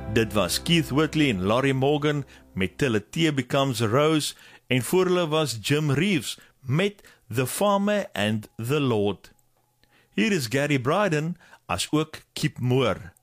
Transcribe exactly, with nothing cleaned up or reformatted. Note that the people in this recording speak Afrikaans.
Dit was Keith Whitley en Laurie Morgan met Till a Tear Becomes a Rose en voor hulle was Jim Reeves met The Farmer and the Lord. Hier is Gary Bryden as ook Keep Moore.